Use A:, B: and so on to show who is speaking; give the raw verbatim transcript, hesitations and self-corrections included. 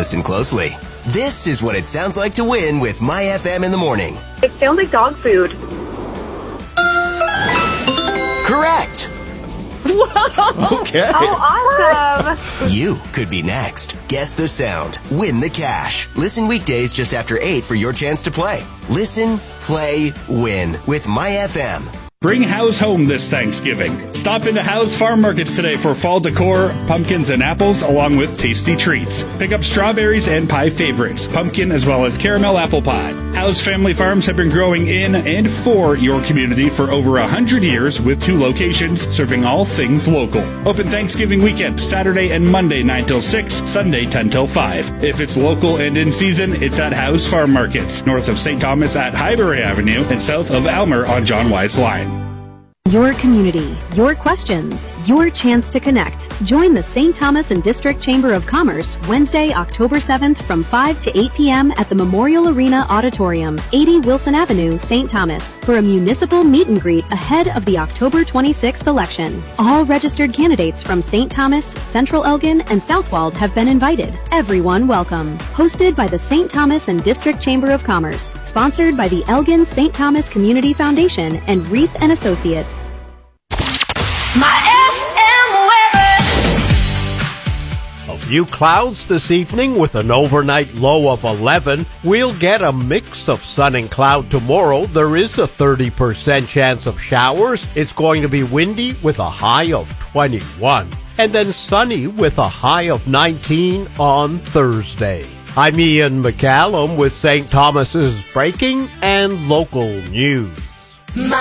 A: Listen closely. This is what it sounds like to win with My F M in the morning.
B: It sounds like dog food.
A: Correct.
B: Whoa.
C: Okay.
B: Oh, awesome.
A: You could be next. Guess the sound. Win the cash. Listen weekdays just after eight for your chance to play. Listen, play, win with My F M.
D: Bring Howe's home this Thanksgiving. Stop into Howe's Farm Markets today for fall decor, pumpkins and apples, along with tasty treats. Pick up strawberries and pie favorites, pumpkin as well as caramel apple pie. Howe's family farms have been growing in and for your community for over one hundred years with two locations serving all things local. Open Thanksgiving weekend, Saturday and Monday nine till six, Sunday ten till five. If it's local and in season, it's at Howe's Farm Markets, north of Saint Thomas at Highbury Avenue and south of Almer on John Wise Line.
E: Your community, your questions, your chance to connect. Join the Saint Thomas and District Chamber of Commerce Wednesday, October seventh from five to eight p.m. at the Memorial Arena Auditorium, eighty Wilson Avenue, Saint Thomas, for a municipal meet and greet ahead of the October twenty-sixth election. All registered candidates from Saint Thomas, Central Elgin, and Southwold have been invited. Everyone welcome. Hosted by the Saint Thomas and District Chamber of Commerce. Sponsored by the Elgin Saint Thomas Community Foundation and Reith and Associates.
F: My F M weather.
G: A few clouds this evening with an overnight low of eleven. We'll get a mix of sun and cloud tomorrow. There is a thirty percent chance of showers. It's going to be windy with a high of twenty-one. And then sunny with a high of nineteen on Thursday. I'm Ian McCallum with Saint Thomas's breaking and local news.
F: My